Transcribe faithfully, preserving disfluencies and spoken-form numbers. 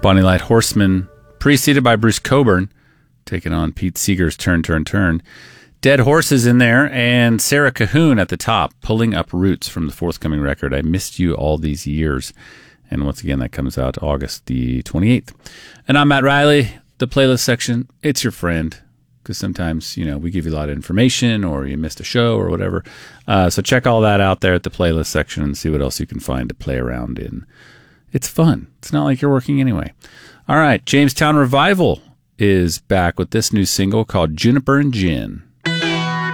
Bonnie Light Horseman, preceded by Bruce Coburn, taking on Pete Seeger's Turn, Turn, Turn. Dead Horses in there, and Sarah Cahoon at the top, Pulling Up Roots from the forthcoming record, I Missed You All These Years. And once again, that comes out August the twenty-eighth. And I'm Matt Riley, the playlist section. It's your friend, because sometimes, you know, we give you a lot of information or you missed a show or whatever. Uh, so check all that out there at the playlist section and see what else you can find to play around in. It's fun. It's not like you're working anyway. All right, Jamestown Revival is back with this new single called Juniper and Gin.